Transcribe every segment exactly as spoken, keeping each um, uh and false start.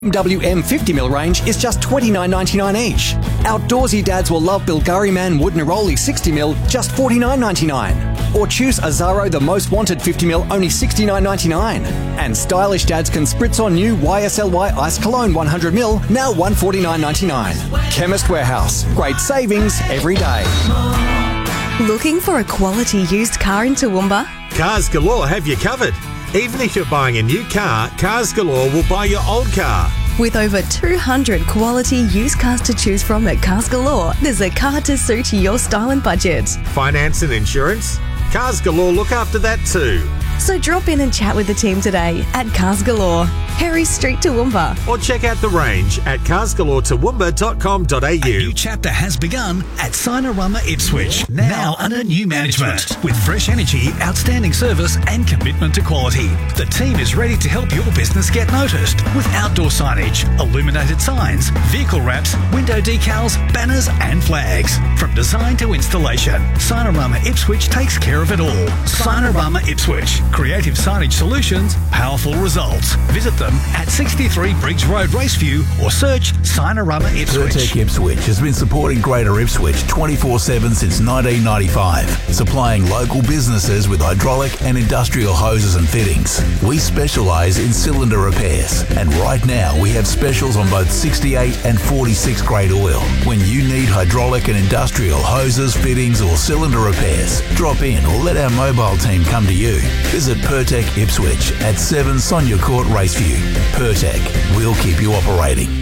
B M W M fifty mil range is just twenty-nine ninety-nine each. Outdoorsy dads will love Bilgari Man Wood Neroli sixty mil, just forty-nine ninety-nine. Or choose Azaro The Most Wanted fifty mil, only sixty-nine ninety-nine. And stylish dads can spritz on new Y S L Y Ice Cologne one hundred mil, now one forty-nine ninety-nine. Chemist Warehouse. Great savings every day. Looking for a quality used car in Toowoomba? Cars Galore have you covered. Even if you're buying a new car, Cars Galore will buy your old car. With over two hundred quality used cars to choose from at Cars Galore, there's a car to suit your style and budget. Finance and insurance? Cars Galore look after that too. So drop in and chat with the team today at Cars Galore, Harry Street, Toowoomba. Or check out the range at cars galore toowoomba dot com dot a u. A new chapter has begun at Sinorama Ipswich, now under new management. With fresh energy, outstanding service and commitment to quality. The team is ready to help your business get noticed with outdoor signage, illuminated signs, vehicle wraps, window decals, banners and flags. From design to installation, Sinorama Ipswich takes care of it all. Sinorama Ipswich. Creative signage solutions, powerful results. Visit them at sixty-three Briggs Road, Raceview, or search Sinorama Ipswich. Pertec Ipswich has been supporting Greater Ipswich twenty-four seven since nineteen ninety-five, supplying local businesses with hydraulic and industrial hoses and fittings. We specialise in cylinder repairs, and right now we have specials on both sixty-eight and forty-six grade oil. When you need hydraulic and industrial hoses, fittings or cylinder repairs, drop in or let our mobile team come to you. Visit Pertec Ipswich at seven Sonia Court, Raceview. Pertec, we'll keep you operating.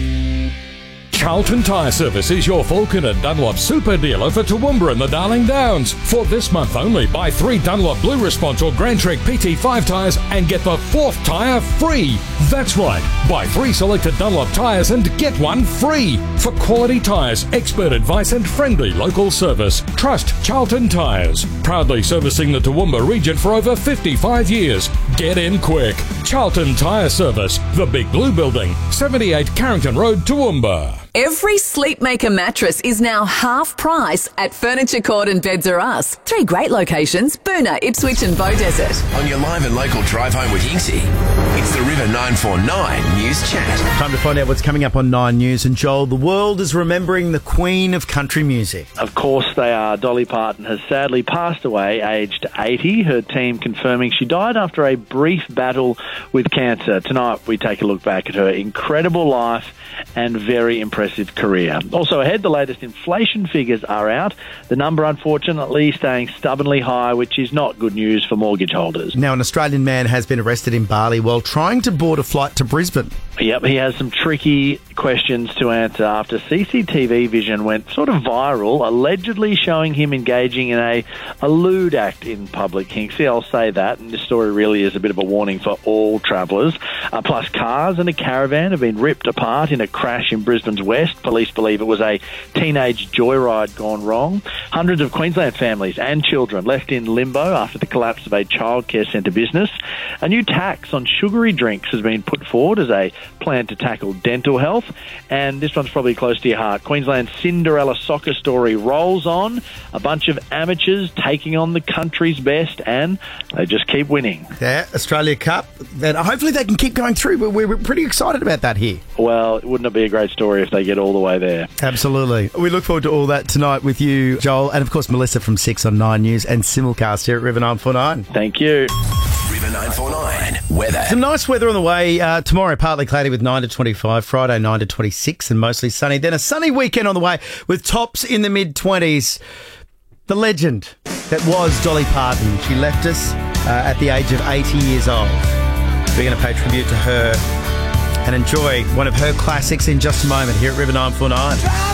Charlton Tyre Service is your Falcon and Dunlop super dealer for Toowoomba and the Darling Downs. For this month only, buy three Dunlop Blue Response or Grand Trek P T five tyres and get the fourth tyre free. That's right, buy three selected Dunlop tyres and get one free. For quality tyres, expert advice and friendly local service, trust Charlton Tyres. Proudly servicing the Toowoomba region for over fifty-five years. Get in quick. Charlton Tyre Service, the Big Blue Building, seventy-eight Carrington Road, Toowoomba. Every Sleepmaker mattress is now half price at Furniture Court and Beds R Us. Three great locations, Boonah, Ipswich and Beaudesert. On your live and local drive home with Yinksy, it's the River nine four nine News Chat. Time to find out what's coming up on Nine News. And Joel, the world is remembering the Queen of country music. Of course they are. Dolly Parton has sadly passed away, aged eighty. Her team confirming she died after a brief battle with cancer. Tonight we take a look back at her incredible life and very impressive career. Also ahead, the latest inflation figures are out. The number, unfortunately, staying stubbornly high, which is not good news for mortgage holders. Now, an Australian man has been arrested in Bali while trying to board a flight to Brisbane. Yep, he has some tricky questions to answer after C C T V vision went sort of viral, allegedly showing him engaging in a, a lewd act in public. Hinksy, I'll say that, and this story really is a bit of a warning for all travellers. Uh, plus, cars and a caravan have been ripped apart in a crash in Brisbane's west. Police believe it was a teenage joyride gone wrong. Hundreds of Queensland families and children left in limbo after the collapse of a childcare centre business. A new tax on sugary drinks has been put forward as a plan to tackle dental health. And this one's probably close to your heart. Queensland's Cinderella soccer story rolls on. A bunch of amateurs taking on the country's best, and they just keep winning. Yeah, Australia Cup. And hopefully they can keep going through, but we're pretty excited about that here. Well, wouldn't it be a great story if they get all the way there? Absolutely. We look forward to all that tonight with you, Joel, and of course Melissa from six on Nine News and simulcast here at River nine four nine. Thank you. River nine four nine weather. Some nice weather on the way. Uh, tomorrow, partly cloudy with nine to twenty-five. Friday, nine to twenty-six and mostly sunny. Then a sunny weekend on the way with tops in the mid-twenties. The legend that was Dolly Parton. She left us uh, at the age of eighty years old. We're going to pay tribute to her and enjoy one of her classics in just a moment here at River nine four nine.